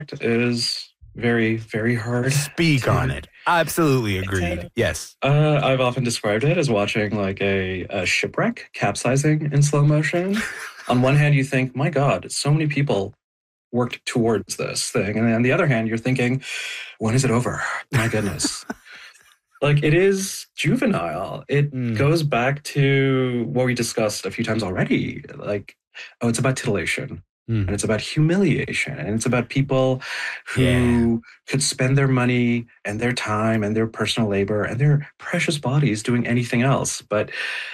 is very, very hard Speak on to it. Absolutely agreed. maintain. Yes. I've often described it as watching like a shipwreck capsizing in slow motion. On one hand, you think, my God, so many people worked towards this thing. And on the other hand, you're thinking, when is it over? My goodness. Like it is juvenile. It Mm, goes back to what we discussed a few times already. Like, oh, it's about titillation mm. and it's about humiliation and it's about people Yeah. who could spend their money and their time and their personal labor and their precious bodies doing anything else. But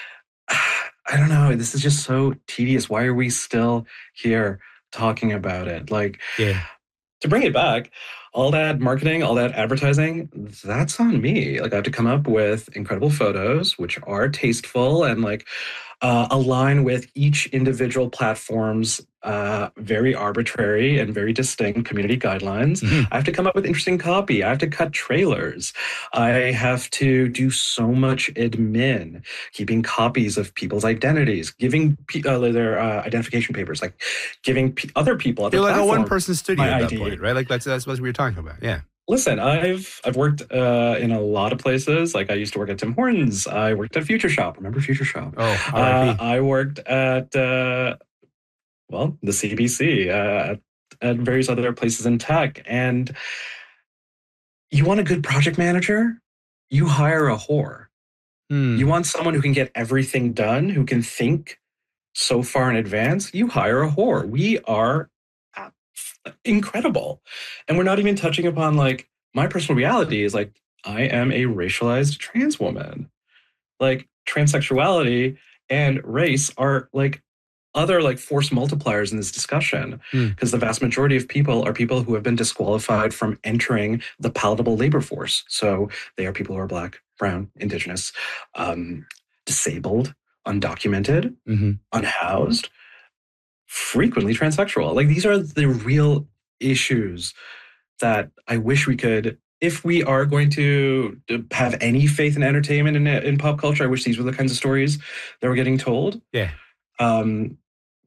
I don't know. This is just so tedious. Why are we still here talking about it? Like, Yeah. to bring it back, all that marketing, all that advertising, that's on me. Like I have to come up with incredible photos, which are tasteful and like align with each individual platform's very arbitrary and very distinct community guidelines. Mhm. I have to come up with interesting copy. I have to cut trailers. I have to do so much admin, keeping copies of people's identities, giving their identification papers, like giving other people, other You're like a platforms one-person studio my at that point, ID. right? Like that's what we were talking about. Yeah. Listen, I've worked in a lot of places. Like I used to work at Tim Hortons. I worked at Future Shop. Remember Future Shop? Oh, R.I.P. I worked at well, the CBC, at various other places in tech. And you want a good project manager? You hire a whore. You Hmm. want someone who can get everything done, who can think so far in advance? You hire a whore. We are uh, incredible. And we're not even touching upon like my personal reality is like I am a racialized trans woman. Like transsexuality and race are like other like force multipliers in this discussion Hmm. because the vast majority of people are people who have been disqualified from entering the palatable labor force. So they are people who are black, brown, indigenous, disabled, undocumented, Mm-hmm. unhoused, frequently transsexual. Like these are the real issues that I wish we could. If we are going to have any faith in entertainment and in pop culture, I wish these were the kinds of stories that we're getting told. Yeah. Um,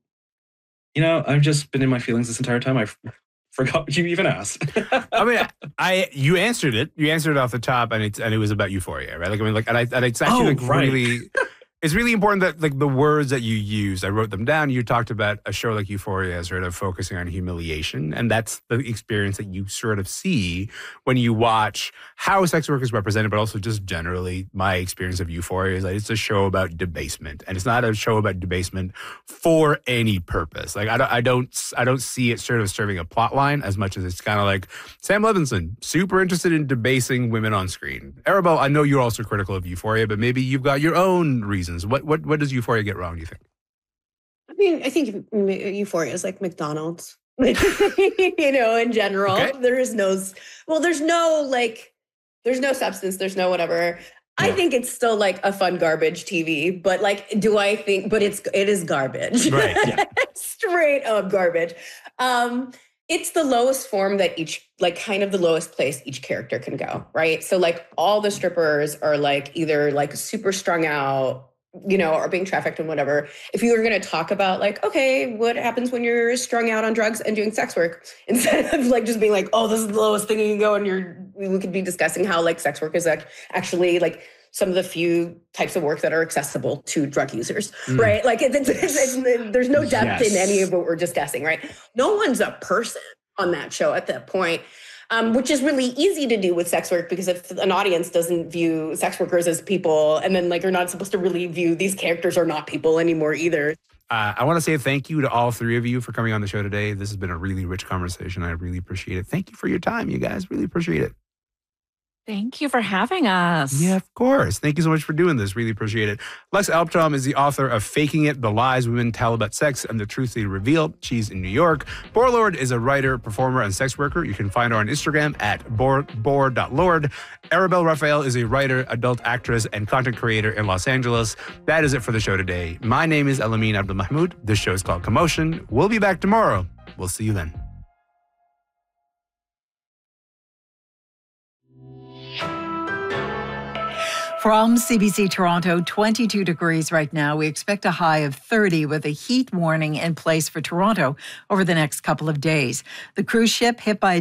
I've just been in my feelings this entire time. I forgot what you even asked. I mean, you answered it. You answered it off the top, and it was about Euphoria, right? Like I mean, like, and it's actually like Right. really. It's really important that like the words that you use, I wrote them down. You talked about a show like Euphoria as sort of focusing on humiliation. And that's the experience that you sort of see when you watch how sex work is represented, but also just generally my experience of Euphoria is that it's a show about debasement. And it's not a show about debasement for any purpose. Like I don't see it sort of serving a plot line as much as it's kind of like Sam Levinson, super interested in debasing women on screen. Arabelle, I know you're also critical of Euphoria, but maybe you've got your own reasons. What does Euphoria get wrong, do you think? I mean, I think Euphoria is like McDonald's. In general, Okay. there's no substance, there's no whatever. I Yeah. think it's still like a fun garbage TV, but like, do I think? But it is garbage, Right, yeah. Straight up garbage. It's the lowest form that kind of the lowest place each character can go, right? So like all the strippers are like either like super strung out, or being trafficked and whatever. If you were going to talk about like, okay, what happens when you're strung out on drugs and doing sex work, instead of like just being like, oh, this is the lowest thing you can go, and we could be discussing how like sex work is like actually like some of the few types of work that are accessible to drug users, right? Like there's no depth in any of what we're discussing, right? No one's a person on that show at that point. Which is really easy to do with sex work, because if an audience doesn't view sex workers as people, and then like you're not supposed to really view these characters are not people anymore either. I want to say thank you to all three of you for coming on the show today. This has been a really rich conversation. I really appreciate it. Thank you for your time, you guys. Really appreciate it. Thank you for having us. Yeah, of course. Thank you so much for doing this. Really appreciate it. Lex Alptraum is the author of Faking It, The Lies Women Tell About Sex and the Truth They Reveal. She's in New York. Borelord is a writer, performer, and sex worker. You can find her on Instagram at bor.lord. Arabelle Raphael is a writer, adult actress, and content creator in Los Angeles. That is it for the show today. My name is Elamin Abdelmahmoud. This show is called Commotion. We'll be back tomorrow. We'll see you then. From CBC Toronto, 22 degrees right now. We expect a high of 30 with a heat warning in place for Toronto over the next couple of days. The cruise ship hit by